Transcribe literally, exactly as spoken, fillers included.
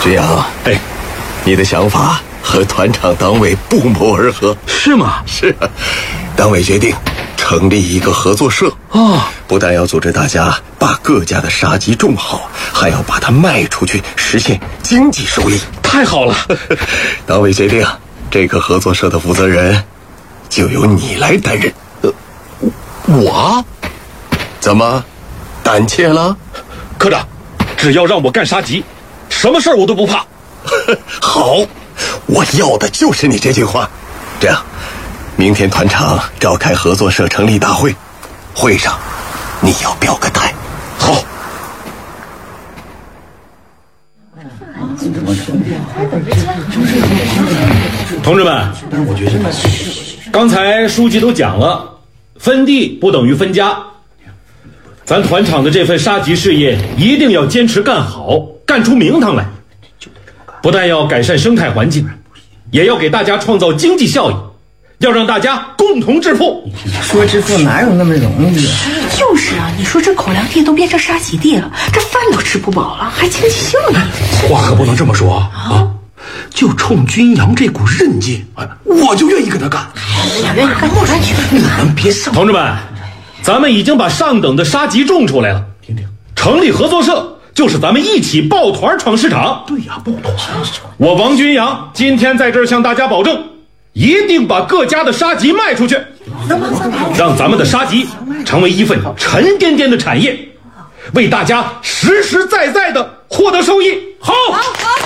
军阳，哎，你的想法和团长党委不谋而合。 是吗？ 是啊，党委决定成立一个合作社。 哦， 不但要组织大家把各家的沙棘种好，还要把它卖出去，实现经济收益。 太好了！ 党委决定，这个合作社的负责人就由你来担任。 呃，我？ 怎么，胆怯了？ 科长，只要让我干沙棘，什么事儿我都不怕。 好，我要的就是你这句话。这样，明天团长召开合作社成立大会，会上你要表个态。 好。同志们，我觉得刚才书记都讲了，分地不等于分家。咱团厂的这份沙棘事业一定要坚持干好，干出名堂来。不但要改善生态环境，也要给大家创造经济效益，要让大家共同致富。 说致富哪有那么容易啊？ 就是啊，你说这口粮地都变成沙棘地了，这饭都吃不饱了，还经济效益？ 话可不能这么说啊！就冲军阳这股韧劲，我就愿意跟他干。 想愿意干就干去。 你们别上。同志们，咱们已经把上等的沙棘种出来了，听听，成立合作社就是咱们一起抱团闯市场。对呀，抱团。我王军阳今天在这儿向大家保证，一定把各家的沙棘卖出去，让咱们的沙棘成为一份沉甸甸的产业，为大家实实在在的获得收益。好。好好